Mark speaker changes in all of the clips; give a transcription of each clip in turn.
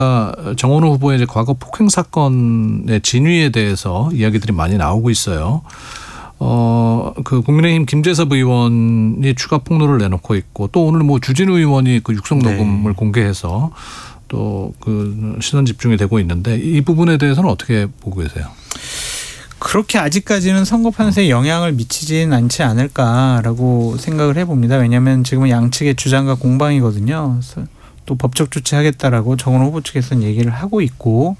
Speaker 1: 정원호 후보의 이제 과거 폭행 사건의 진위에 대해서 이야기들이 많이 나오고 있어요. 그 국민의힘 김재섭 의원이 추가 폭로를 내놓고 있고 또 오늘 뭐 주진우 의원이 그 육성 녹음을 공개해서 또 그 시선 집중이 되고 있는데 이 부분에 대해서는 어떻게 보고 계세요?
Speaker 2: 그렇게 아직까지는 선거 판세에 영향을 미치진 않지 않을까라고 생각을 해봅니다. 왜냐하면 지금은 양측의 주장과 공방이거든요. 그래서 또 법적 조치하겠다라고 정원호 후보 측에서는 얘기를 하고 있고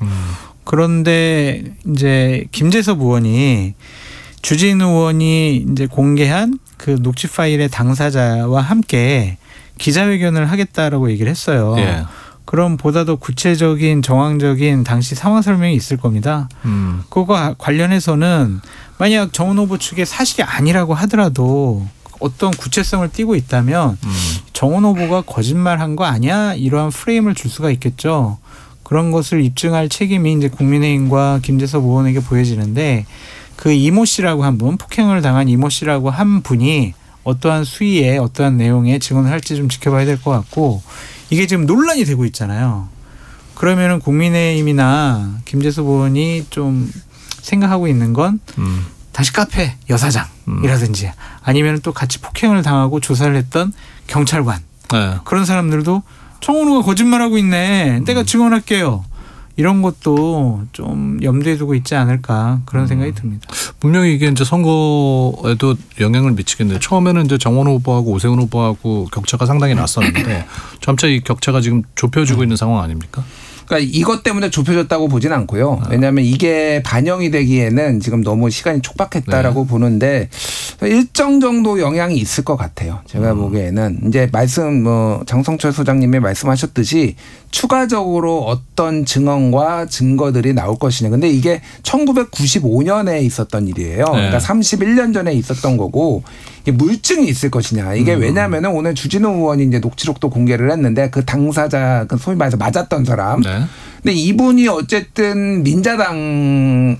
Speaker 2: 그런데 이제 김재섭 의원이 주진우 의원이 이제 공개한 그 녹취 파일의 당사자와 함께 기자회견을 하겠다라고 얘기를 했어요.
Speaker 1: 예.
Speaker 2: 그럼 보다 더 구체적인 정황적인 당시 상황 설명이 있을 겁니다. 그거 관련해서는 만약 정원호 후보 측의 사실이 아니라고 하더라도 어떤 구체성을 띠고 있다면 정원호 후보가 거짓말한 거 아니야? 이러한 프레임을 줄 수가 있겠죠. 그런 것을 입증할 책임이 이제 국민의힘과 김재섭 의원에게 보여지는데 그 이모 씨라고 한 분, 폭행을 당한 이모 씨라고 한 분이 어떠한 수위에 어떠한 내용에 증언을 할지 좀 지켜봐야 될 것 같고 이게 지금 논란이 되고 있잖아요. 그러면은 국민의힘이나 김재섭 의원이 좀 생각하고 있는 건 다시 카페 여사장이라든지 아니면 또 같이 폭행을 당하고 조사를 했던 경찰관 그런 사람들도 정원호가 거짓말하고 있네. 내가 증언할게요. 이런 것도 좀 염두에 두고 있지 않을까 그런 생각이 듭니다.
Speaker 1: 분명히 이게 이제 선거에도 영향을 미치겠네요. 처음에는 이제 정원호 후보하고 오세훈 후보하고 격차가 상당히 났었는데 점차 이 격차가 지금 좁혀지고 있는 상황 아닙니까?
Speaker 3: 그러니까 이것 때문에 좁혀졌다고 보진 않고요. 왜냐하면 이게 반영이 되기에는 지금 너무 시간이 촉박했다라고 보는데 일정 정도 영향이 있을 것 같아요. 제가 보기에는 이제 장성철 소장님이 말씀하셨듯이 추가적으로 어떤 증언과 증거들이 나올 것이냐. 근데 이게 1995년에 있었던 일이에요. 그러니까 31년 전에 있었던 거고 이게 물증이 있을 것이냐. 이게 왜냐하면 오늘 주진우 의원이 이제 녹취록도 공개를 했는데 그 당사자, 그 소위 말해서 맞았던 사람. 네. 근데 이분이 어쨌든 민자당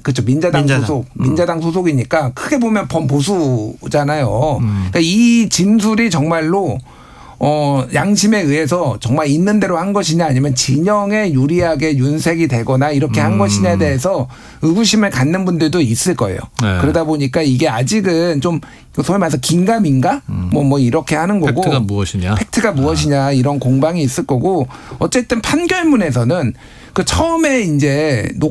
Speaker 3: 소속이니까 크게 보면 범보수잖아요. 그러니까 이 진술이 정말로 양심에 의해서 정말 있는 대로 한 것이냐 아니면 진영에 유리하게 윤색이 되거나 이렇게 한 것이냐에 대해서 의구심을 갖는 분들도 있을 거예요. 네. 그러다 보니까 이게 아직은 좀 소위 말해서 긴가민가 뭐 이렇게 하는 거고 팩트가 무엇이냐 이런 공방이 있을 거고 어쨌든 판결문에서는 그 처음에 이제